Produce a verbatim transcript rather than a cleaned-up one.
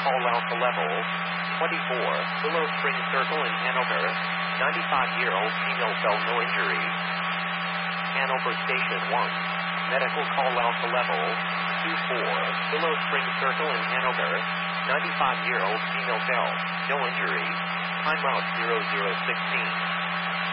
call out to level twenty-four, Willow Spring Circle in Hanover. ninety-five-year-old female fell, no injury. Hanover Station one. Medical call out to level two four, Willow Spring Circle in Hanover. ninety-five-year-old female fell, no injury. Time route zero zero sixteen.